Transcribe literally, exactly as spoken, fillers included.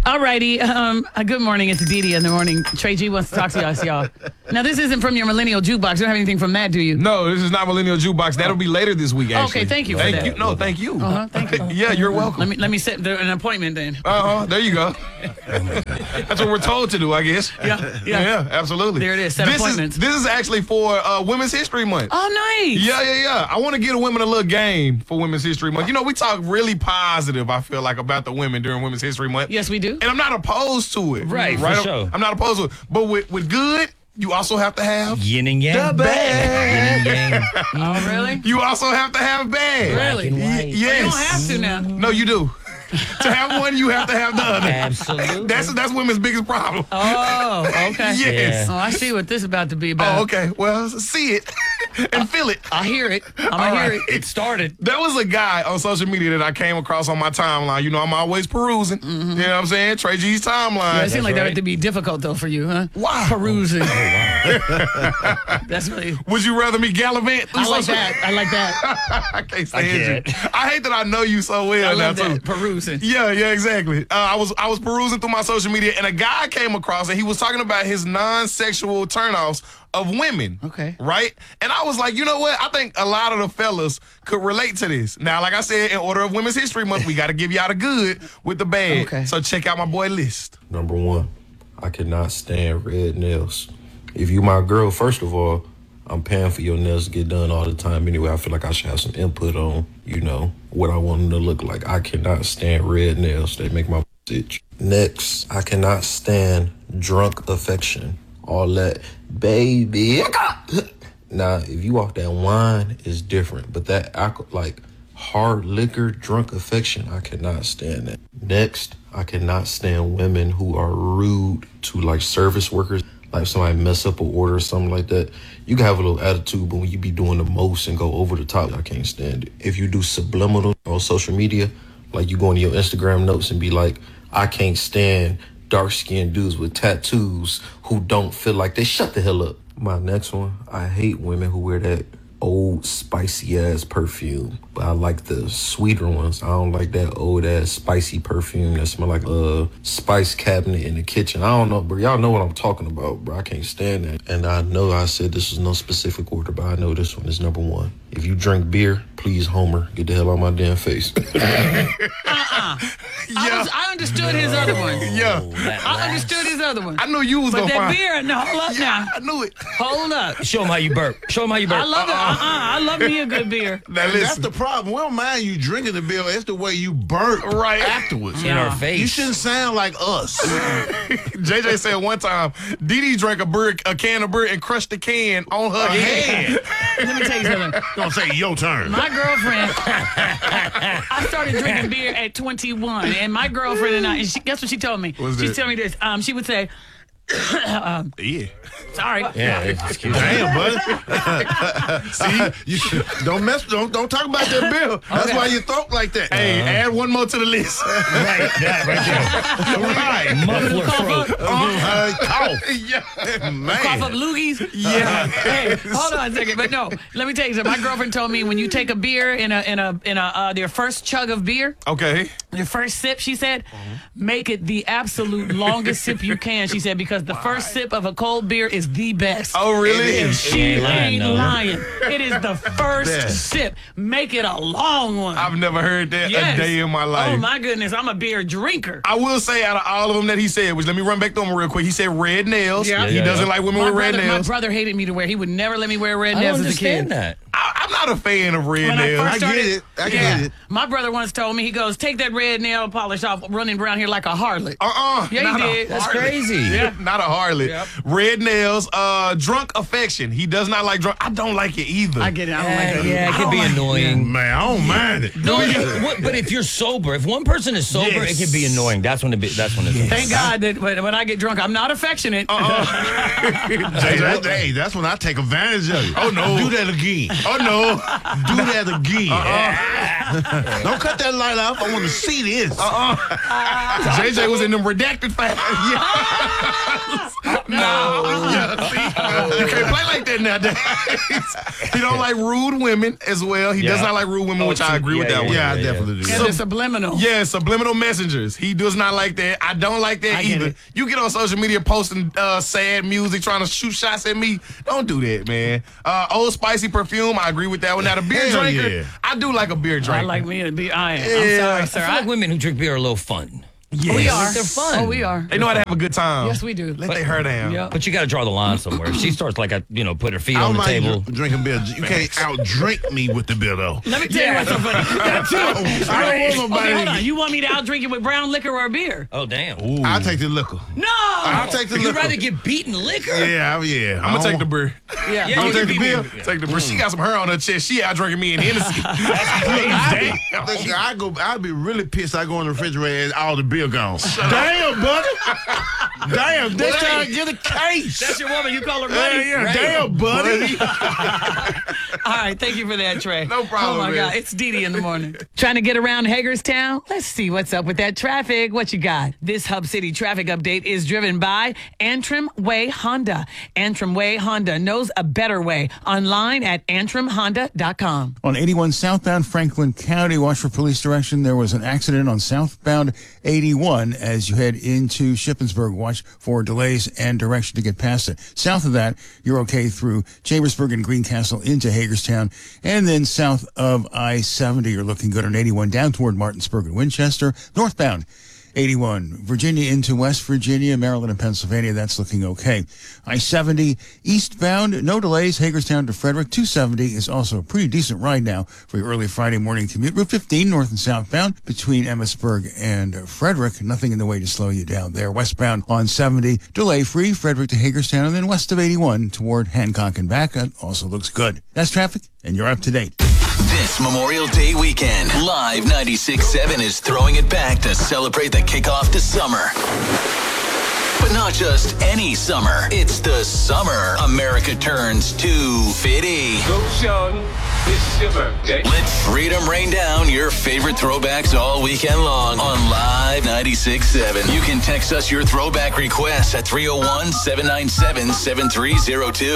All righty. Um, uh, good morning. It's Dee Dee in the morning. Trey G wants to talk to us, y'all. Now, this isn't from your Millennial Jukebox. You don't have anything from that, do you? No, this is not Millennial Jukebox. That'll be later this week, actually. Okay, thank you for Thank that. you. No, thank you. Uh-huh, thank you. Yeah, you're welcome. Let me let me set the, an appointment then. Uh-huh, there you go. That's what we're told to do, I guess. Yeah, yeah. Yeah, absolutely. There it is, set this appointments. Is, this is actually for uh, Women's History Month. Oh, nice. Yeah, yeah, yeah. I want to give the women a little game for Women's History Month. You know, we talk really positive, I feel like, about the women during Women's History Month. Yes, we do. And I'm not opposed to it. Right, right? for sure. I'm not opposed to it. But with, with good, you also have to have yin and yang. the bad. Yin and yang. Oh, really? You also have to have bad. Really? Black and white. Y- yes. You don't have to now. No, you do. To have one, you have to have the other. Absolutely. That's that's women's biggest problem. Oh, okay. Yes. Oh, I see what this is about to be about. Oh, okay. Well, see it and feel it. I hear it. I'm All going to right. hear it. It started. There was a guy on social media that I came across on my timeline. You know, I'm always perusing. You know what I'm saying? Trey G's timeline. Yeah, it seemed like that right. had to be difficult, though, for you, huh? Wow. Perusing. That's really... Would you rather me gallivant? through I like social- that. I like that. I can't stand I you. can't. I hate that I know you so well I now, love too. that. Perusing. Yeah, yeah, exactly. Uh, I was I was perusing through my social media, and a guy came across, and he was talking about his non-sexual turnoffs of women. Okay. Right? And I was like, you know what? I think a lot of the fellas could relate to this. Now, like I said, in order of Women's History Month, we got to give y'all the good with the bad. Okay. So check out my boy list. Number one, I cannot stand red nails. If you my girl, first of all, I'm paying for your nails to get done all the time anyway. I feel like I should have some input on, you know, what I want them to look like. I cannot stand red nails. They make my itch. Next, I cannot stand drunk affection. All that, baby. Now, if you off that wine, it's different. But that, alcohol, like, hard liquor, drunk affection, I cannot stand that. Next, I cannot stand women who are rude to, like, service workers. Like if somebody mess up an order or something like that, you can have a little attitude, but when you be doing the most and go over the top, I can't stand it. If you do subliminal on social media, like you go into your Instagram notes and be like, I can't stand dark-skinned dudes with tattoos who don't feel like they shut the hell up. My next one, I hate women who wear that old spicy-ass perfume, but I like the sweeter ones. I don't like that old-ass spicy perfume that smell like a spice cabinet in the kitchen. I don't know, bro. Y'all know what I'm talking about, bro. I can't stand that. And I know I said this is no specific order, but I know this one is number one. If you drink beer, please, Homer, get the hell out my damn face. Uh-uh. I, Yeah. was, I understood his other one. Yeah. That I last- understood his other one. I knew you was But going to that find. beer, no, hold up Yeah, now. I knew it. Hold up. Show them how you burp. Show them how you burp. I love it. Uh-uh. I love me a good beer. Now And that's listen. the problem. We don't mind you drinking the beer. It's the way you burp Right. afterwards. In our Nah. face. You shouldn't sound like us. J J said one time, Dee Dee drank a, beer, a can of beer and crushed the can on her head. Let me tell you something. Don't say your turn. My girlfriend, I started drinking beer at twenty-one, and my girlfriend and I, and she, guess what she told me? What's She that? told me this. Um, she would say, um, Yeah. sorry. Yeah, excuse me. Damn, buddy. See, you should, don't mess. Don't don't talk about that bill. That's Okay. why you thought like that. Hey, add one more to the list. Right, that right there. right. Muffler throat. Uh, cough. Yeah. Cough up Man. loogies. Yeah. Hey, hold on a second. But no, let me tell you something. My girlfriend told me when you take a beer in a in a in a uh, their first chug of beer, Okay. your first sip, she said, make it the absolute longest sip you can. She said because the first sip of a cold beer is the best. Oh, really? And she ain't lying, ain't no. lying. It is the first Best. sip. Make it a long one. I've never heard that Yes. a day in my life. Oh my goodness, I'm a beer drinker. I will say out of all of them that he said, which let me run back to him real quick. He said red nails. Yeah. He Yeah, doesn't yeah. like women My with red brother, my nails. brother hated me to wear. He would never let me wear red I don't nails as a kid. understand that. I, I'm not a fan of red When I nails. first I get started, it. I yeah, get it. My brother once told me, he goes, take that red nail polish off running around here like a harlot. Uh-uh. Yeah, he not a did. That's harlot. crazy. Yeah, not a harlot. Yep. Red nails, uh, drunk affection. He does not like drunk. I don't like it either. I get it. I don't Yeah, like that. yeah, it I can don't be like- annoying. Man, I don't mind it. No, you- what, but if you're sober, if one person is sober, Yes. it can be annoying. That's when it be, that's when it's Thank God that when, when I get drunk, I'm not affectionate. Hey, that, hey, that's when I take advantage of you. Oh, no. Do that again. Oh, no. Do that again. Don't cut that light off. I want to see this. J J was in them redacted files. No. Yeah, see? You can't play like that nowadays. He don't like rude women as well. He Yeah. does not like rude women, Oh, which I so- agree with yeah, that yeah, one. Yeah, I yeah, definitely do. And So- the subliminal. Yeah, subliminal messengers. He does not like that. I don't like that I get either. it. You get on social media posting uh, sad music, trying to shoot shots at me. Don't do that, man. Uh, Old Spicy perfume. I agree with that one. Now the beer Hell drinker. yeah. I do like a beer drinker. I like me to be iron. I'm Yeah. sorry, I sir. feel like I, women who drink beer are a little fun. Yes. we are. They're fun. Oh, we are. They know how to have a good time. Yes, we do. Let their hair down. Yeah. But you got to draw the line somewhere. If she starts like a, you know, put her feet I on don't the mind table. dr- drinking beer. You can't outdrink me with the beer, though. Let me tell you what's so funny. That too. I don't want nobody Okay, hold to- on. You want me to out drink it with brown liquor or beer? Oh, damn. I'll take the liquor. No. I'll take the You'd liquor. rather get beaten liquor? Yeah, yeah. I'm gonna take the beer. Yeah. Yeah, I'm you gonna can take the beat beer. me. Take the beer. She got some hair on her chest. She out drinking me in Hennessy. I, listen, I go. I'd be really pissed. I go in the refrigerator and all the beer gone. Damn, buddy. Damn, this Hey. time get a case. That's your woman. You call her Yeah, buddy? yeah, Right. damn, buddy. All right, thank you for that, Trey. No problem, Oh my man. God, it's Dee Dee in the morning. Trying to get around Hagerstown? Let's see what's up with that traffic. What you got? This Hub City traffic update is driven by Antrim Way Honda. Antrim Way Honda knows a better way. Online at antrim honda dot com. On eighty-one southbound Franklin County, watch for police direction. There was an accident on southbound eighty-one as you head into Shippensburg. Watch for delays and direction to get past it. South of that, you're okay through Chambersburg and Greencastle into Hagerstown. And then south of I seventy, you're looking good on eighty-one down toward Martinsburg and Winchester. Northbound eighty-one, Virginia into West Virginia, Maryland, and Pennsylvania. That's looking okay. I seventy eastbound, no delays, Hagerstown to Frederick. two seventy is also a pretty decent ride now for your early Friday morning commute. Route fifteen, north and southbound, between Emmitsburg and Frederick. Nothing in the way to slow you down there. Westbound on seventy, delay-free, Frederick to Hagerstown, and then west of eighty-one toward Hancock and back. That also looks good. That's traffic, and you're up to date. This Memorial Day weekend, Live ninety-six point seven is throwing it back to celebrate the kickoff to summer. But not just any summer. It's the summer America turns to Fitty. Go, Sean. This is your birthday. Let freedom rain down your favorite throwbacks all weekend long on Live ninety-six point seven. You can text us your throwback requests at three oh one, seven nine seven, seven three oh two.